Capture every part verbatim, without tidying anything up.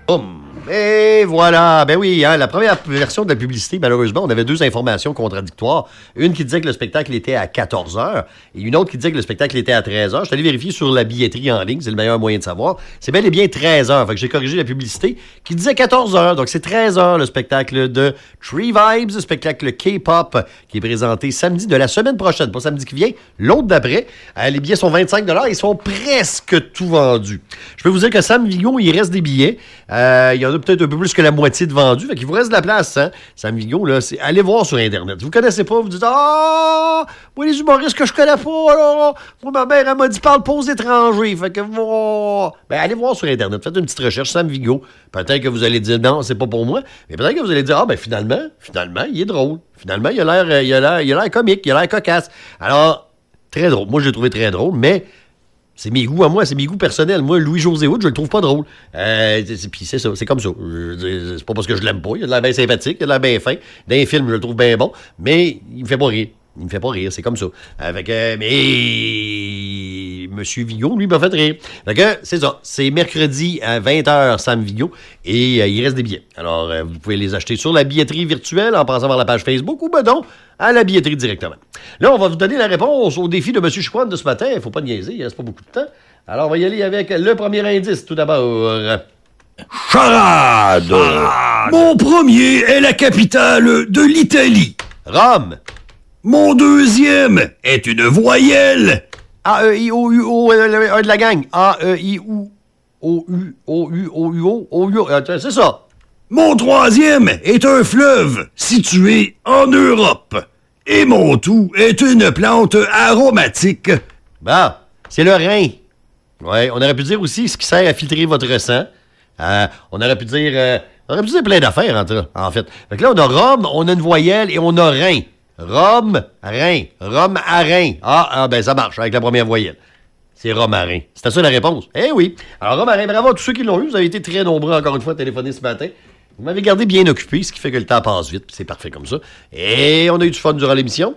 Boum! Et voilà, ben oui, hein, la première version de la publicité, malheureusement, on avait deux informations contradictoires. Une qui disait que le spectacle était à quatorze heures et une autre qui disait que le spectacle était à treize heures. Je suis allé vérifier sur la billetterie en ligne, c'est le meilleur moyen de savoir. C'est bel et bien treize heures, fait que j'ai corrigé la publicité qui disait quatorze heures, donc c'est treize heures le spectacle de Tree Vibes, le spectacle K-pop qui est présenté samedi de la semaine prochaine, pas samedi qui vient, l'autre d'après. Euh, les billets sont vingt-cinq dollars, ils sont presque tout vendus. Je peux vous dire que Sam Vigo, il reste des billets. Euh, il y en a peut-être un peu plus que la moitié de vendus. Fait qu'il vous reste de la place, hein? Sam Vigo, là, c'est... allez voir sur Internet. Vous connaissez pas, vous dites « Ah! Moi, les humoristes que je connais pas, là! Moi, ma mère, elle m'a dit « Parle pas aux étrangers. » Fait que, oh! Ben, allez voir sur Internet. Faites une petite recherche, Sam Vigo. Peut-être que vous allez dire « Non, c'est pas pour moi. » Mais peut-être que vous allez dire « Ah, ben, finalement, finalement, il est drôle. Finalement, il a l'air, il a l'air, il a l'air comique, il a l'air cocasse. » Alors, très drôle. Moi, je l'ai trouvé très drôle, mais... C'est mes goûts à moi, c'est mes goûts personnels. Moi, Louis-José Hood, je le trouve pas drôle. Euh, Puis c'est ça, c'est comme ça. Je, c'est pas parce que je l'aime pas. Il a de l'air bien sympathique, il a de l'air bien fin. Dans les films, je le trouve bien bon, mais il me fait pas rire. Il me fait pas rire, c'est comme ça. Avec, euh, mais Monsieur Vigo, lui, m'a fait rire. Fait que, c'est ça. C'est mercredi à vingt heures, Sam Vigo, et euh, il reste des billets. Alors, euh, vous pouvez les acheter sur la billetterie virtuelle en passant par la page Facebook ou, ben donc, à la billetterie directement. Là, on va vous donner la réponse au défi de M. Chicoine de ce matin. Il ne faut pas niaiser, il reste pas beaucoup de temps. Alors, on va y aller avec le premier indice, tout d'abord. Charade! Charade! Mon premier est la capitale de l'Italie. Rome. Mon deuxième est une voyelle. A, E, I, O, U, O, un de la gang. A, E, I, O, O, U, O, U, O, U, O, O, U, O. C'est ça. Mon troisième est un fleuve situé en Europe. Et mon tout est une plante aromatique. Bon, c'est le rein. Ouais, on aurait pu dire aussi ce qui sert à filtrer votre sang. Euh, on aurait pu dire... Euh, on aurait pu dire plein d'affaires, en, en fait. Fait que là, on a Rome, on a une voyelle et on a rein. Rome, rein. Rome à rein. Ah, ah, ben ça marche avec la première voyelle. C'est Rome à rein. C'était ça la réponse? Eh oui. Alors, Rome à rein, bravo à tous ceux qui l'ont eu. Vous avez été très nombreux, encore une fois, à téléphoner ce matin. Vous m'avez gardé bien occupé, ce qui fait que le temps passe vite, puis c'est parfait comme ça. Et on a eu du fun durant l'émission.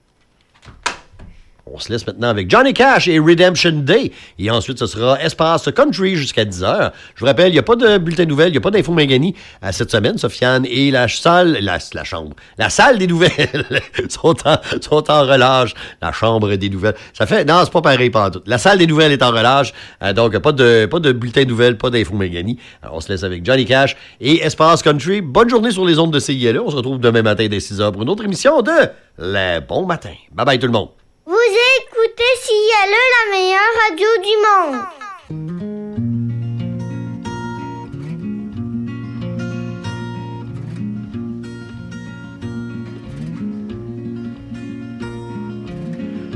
On se laisse maintenant avec Johnny Cash et Redemption Day. Et ensuite, ce sera Espace Country jusqu'à dix heures. Je vous rappelle, il n'y a pas de bulletin de nouvelles, il n'y a pas d'info Mangani à cette semaine. Sofiane et la salle, la, la chambre, la salle des nouvelles sont, en, sont en relâche. La chambre des nouvelles. Ça fait, non, c'est pas pareil pantoute. La salle des nouvelles est en relâche. Euh, donc, pas de, pas de bulletin de nouvelles, pas d'info Mangani. Alors, on se laisse avec Johnny Cash et Espace Country. Bonne journée sur les ondes de C I L A. On se retrouve demain matin dès six heures pour une autre émission de Le Bon Matin. Bye bye tout le monde. Vous écoutez C I L E, la meilleure radio du monde.